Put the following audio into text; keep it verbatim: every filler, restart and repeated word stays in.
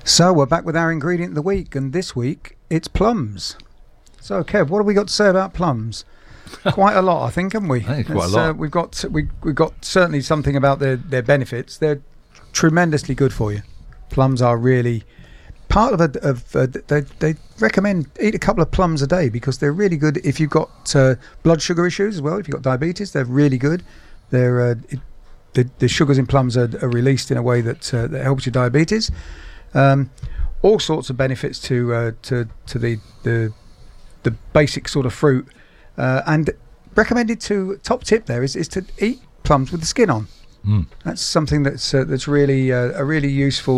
So we're back with our ingredient of the week, and this week it's plums. So Kev, what have we got to say about plums? Quite a lot, I think, haven't we? Hey, quite a lot. Uh, we've got we we've got certainly something about their their benefits. They're tremendously good for you. Plums are really part of a of uh, they they recommend eat a couple of plums a day because they're really good if you've got uh, blood sugar issues as well. If you've got diabetes, they're really good. They're uh, it, the the sugars in plums are, are released in a way that uh, that helps your diabetes. Um, all sorts of benefits to uh, to to the, the the basic sort of fruit, uh, and recommended to top tip there is, is to eat plums with the skin on. Mm. That's something that's uh, that's really uh, a really useful